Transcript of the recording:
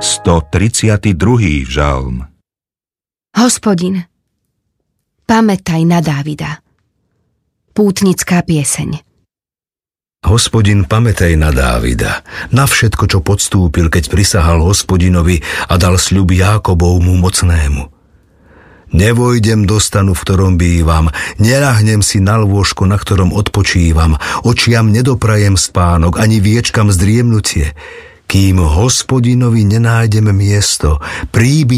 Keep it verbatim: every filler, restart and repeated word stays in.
stotridsiaty druhý žalm. Hospodin, pamätaj na Dávida. Pútnická pieseň. Hospodin, pamätaj na Dávida, na všetko, čo podstúpil, keď prisahal Hospodinovi a dal sľub Jákobovmu mocnému. Nevojdem do stanu, v ktorom bývam, neľahnem si na lôžko, na ktorom odpočívam, očiam nedoprajem spánok, ani viečkam zdriemnutie, kým Hospodinovi nenájdem miesto, príbyt